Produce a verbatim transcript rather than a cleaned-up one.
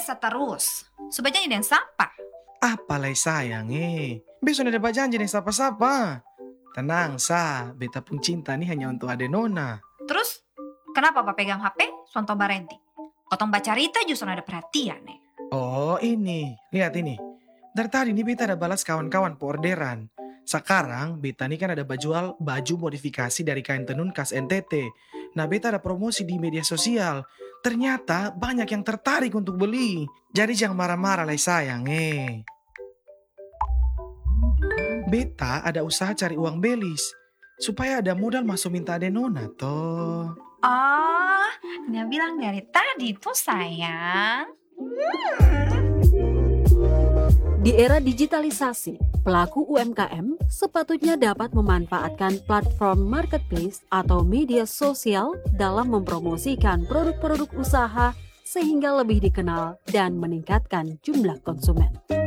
biasa terus. Sebaiknya dan sapa. Apalai sayang eh. Besok ada janji nih sapa-sapa. Tenang sa, beta pun cinta nih hanya untuk ade nona. Terus, kenapa Pak pegang H P? Sonto Barenti. Potong baca cerita justru ada perhatian nih. Oh ini, lihat ini. Dari tadi nih beta ada balas kawan-kawan po orderan. Sekarang beta nih kan ada baju baju modifikasi dari kain tenun khas N T T. Nah beta ada promosi di media sosial. Ternyata banyak yang tertarik untuk beli. Jadi jangan marah-marah lah sayang eh. Beta ada usaha cari uang belis. Supaya ada modal masuk minta ade nona toh. Oh, dia bilang dari tadi tuh sayang. Di era digitalisasi, pelaku U M K M sepatutnya dapat memanfaatkan platform marketplace atau media sosial dalam mempromosikan produk-produk usaha sehingga lebih dikenal dan meningkatkan jumlah konsumen.